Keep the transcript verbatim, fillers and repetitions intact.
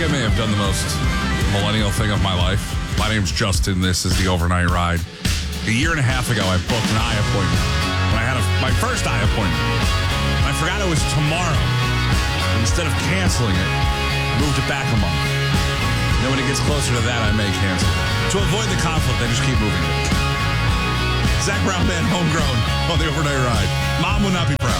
think I may have done the most millennial thing of my life. My name's Justin. This is the Overnight Ride. A year and a half ago, I booked an eye appointment. When I had a, my first eye appointment. And I forgot it was tomorrow. And instead of canceling it, I moved it back a month. And then when it gets closer to that, I may cancel it. To avoid the conflict, I just keep moving it. Zach Brown Band, homegrown on the Overnight Ride. Mom would not be proud.